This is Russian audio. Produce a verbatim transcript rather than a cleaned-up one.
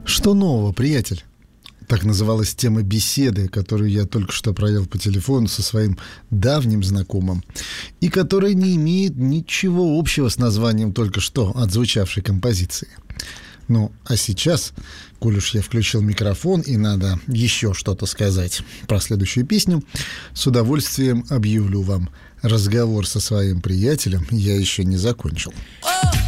Что нового, приятель? Так называлась тема беседы, которую я только что провел по телефону со своим давним знакомым, и которая не имеет ничего общего с названием только что отзвучавшей композиции. Ну, а сейчас, коль уж я включил микрофон и надо еще что-то сказать про следующую песню, с удовольствием объявлю вам: разговор со своим приятелем я еще не закончил.